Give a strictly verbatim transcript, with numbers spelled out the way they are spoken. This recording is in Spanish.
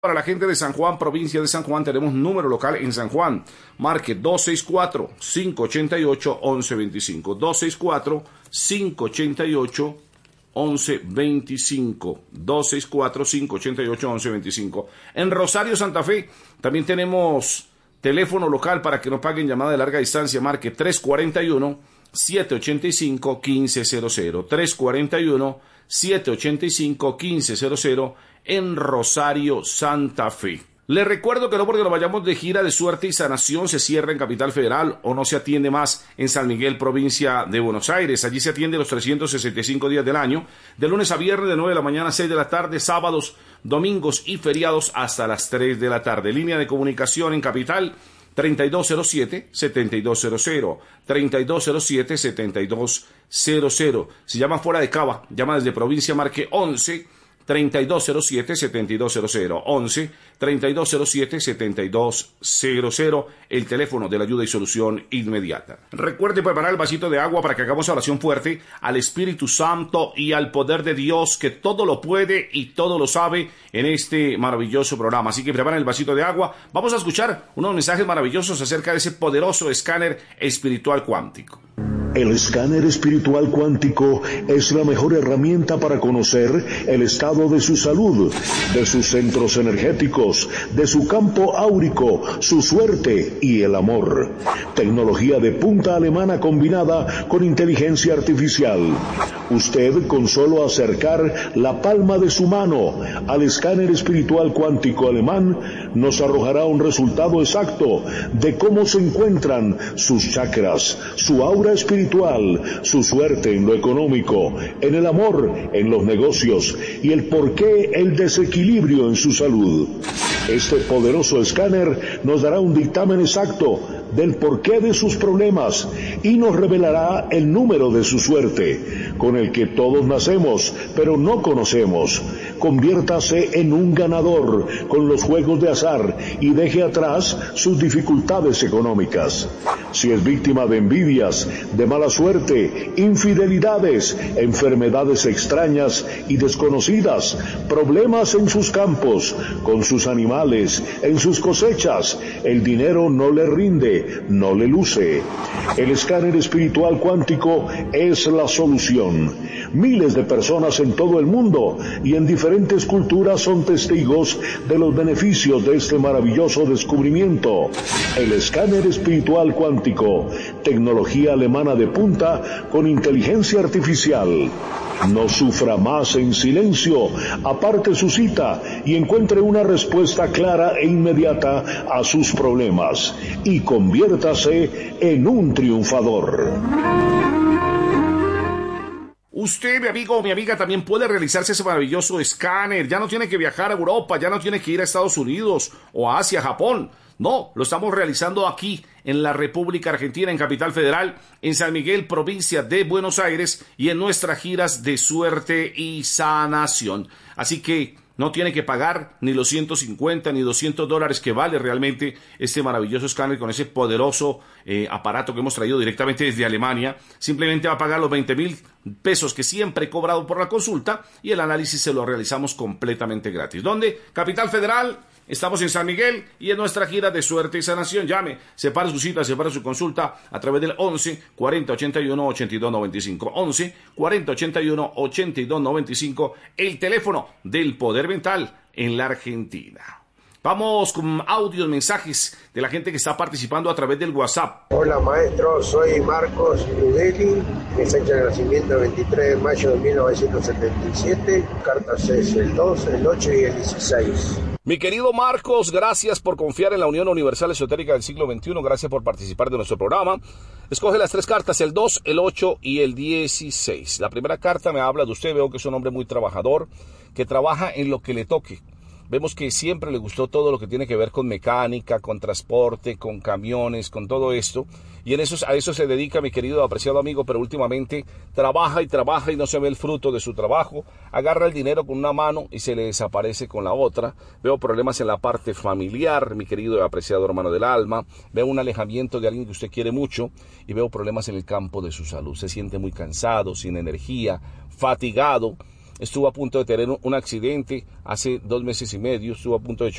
Para la gente de San Juan, provincia de San Juan, tenemos número local en San Juan. Marque dos seis cuatro, cinco ocho ocho, once veinticinco. dos seis cuatro, cinco ocho ocho, once veinticinco. dos seis cuatro, cinco ocho ocho, once veinticinco. En Rosario, Santa Fe, también tenemos teléfono local para que nos paguen llamada de larga distancia. Marque tres cuatro uno, siete ocho cinco, uno cinco cero cero. tres cuatro uno, siete ocho cinco, uno cinco cero cero en Rosario, Santa Fe. Les recuerdo que no porque nos vayamos de gira de suerte y sanación se cierra en Capital Federal o no se atiende más en San Miguel, provincia de Buenos Aires. Allí se atiende los trescientos sesenta y cinco días del año, de lunes a viernes de nueve de la mañana a seis de la tarde, sábados, domingos y feriados hasta las tres de la tarde. Línea de comunicación en Capital treinta y dos cero siete, setenta y dos cero cero, treinta y dos cero siete, setenta y dos cero cero. Si llama fuera de Cava, llama desde provincia, marque once, treinta y dos cero siete, setenta y dos cero cero, once, treinta y dos cero siete, setenta y dos cero cero, el teléfono de la ayuda y solución inmediata. Recuerde preparar el vasito de agua para que hagamos oración fuerte al Espíritu Santo y al poder de Dios que todo lo puede y todo lo sabe en este maravilloso programa. Así que preparen el vasito de agua. Vamos a escuchar unos mensajes maravillosos acerca de ese poderoso escáner espiritual cuántico. El escáner espiritual cuántico es la mejor herramienta para conocer el estado de su salud, de sus centros energéticos, de su campo áurico, su suerte y el amor. Tecnología de punta alemana combinada con inteligencia artificial. Usted, con solo acercar la palma de su mano al escáner espiritual cuántico alemán, nos arrojará un resultado exacto de cómo se encuentran sus chakras, su aura espiritual, su suerte en lo económico, en el amor, en los negocios y el porqué el desequilibrio en su salud. Este poderoso escáner nos dará un dictamen exacto del porqué de sus problemas y nos revelará el número de su suerte, con el que todos nacemos, pero no conocemos. Conviértase en un ganador con los juegos de azar y deje atrás sus dificultades económicas. Si es víctima de envidias, de mala suerte, infidelidades, enfermedades extrañas y desconocidas, problemas en sus campos, con sus animales, en sus cosechas, el dinero no le rinde, no le luce. El escáner espiritual cuántico es la solución. Miles de personas en todo el mundo y en diferentes culturas son testigos de los beneficios de este maravilloso descubrimiento. El escáner espiritual cuántico, tecnología alemana de punta con inteligencia artificial. No sufra más en silencio, aparte su cita y encuentre una respuesta clara e inmediata a sus problemas y conviértase en un triunfador. Usted, mi amigo o mi amiga, también puede realizarse ese maravilloso escáner. Ya no tiene que viajar a Europa, ya no tiene que ir a Estados Unidos o a Asia, Japón. No, lo estamos realizando aquí en la República Argentina, en Capital Federal, en San Miguel, provincia de Buenos Aires, y en nuestras giras de suerte y sanación. Así que no tiene que pagar ni los ciento cincuenta ni doscientos dólares que vale realmente este maravilloso escáner con ese poderoso eh, aparato que hemos traído directamente desde Alemania. Simplemente va a pagar los veinte mil pesos que siempre he cobrado por la consulta y el análisis se lo realizamos completamente gratis. ¿Dónde? Capital Federal. Estamos en San Miguel y en nuestra gira de suerte y sanación. Llame, separe su cita, separe su consulta a través del once, cuarenta, ochenta y uno, ochenta y dos noventa y cinco. once, cuarenta, ochenta y uno, ochenta y dos noventa y cinco, el teléfono del poder mental en la Argentina. Vamos con audios, mensajes de la gente que está participando a través del WhatsApp. Hola maestro, soy Marcos Udeli, mi fecha de nacimiento veintitrés de mayo de mil novecientos setenta y siete, cartas es el dos, el ocho y el dieciséis. Mi querido Marcos, gracias por confiar en la Unión Universal Esotérica del siglo veintiuno, gracias por participar de nuestro programa. Escoge las tres cartas, el dos, el ocho y el dieciséis. La primera carta me habla de usted, veo que es un hombre muy trabajador, que trabaja en lo que le toque. Vemos que siempre le gustó todo lo que tiene que ver con mecánica, con transporte, con camiones, con todo esto. Y en eso, a eso se dedica mi querido apreciado amigo, pero últimamente trabaja y trabaja y no se ve el fruto de su trabajo. Agarra el dinero con una mano y se le desaparece con la otra. Veo problemas en la parte familiar, mi querido y apreciado hermano del alma. Veo un alejamiento de alguien que usted quiere mucho y veo problemas en el campo de su salud. Se siente muy cansado, sin energía, fatigado. estuvo a punto de tener un accidente hace dos meses y medio, estuvo a punto de chocar